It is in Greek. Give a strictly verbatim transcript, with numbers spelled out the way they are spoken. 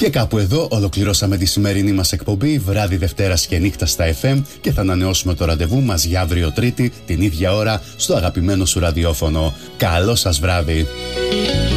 Και κάπου εδώ ολοκληρώσαμε τη σημερινή μας εκπομπή, βράδυ Δευτέρας και νύχτα στα εφ εμ, και θα ανανεώσουμε το ραντεβού μας για αύριο Τρίτη την ίδια ώρα στο αγαπημένο σου ραδιόφωνο. Καλό σας βράδυ!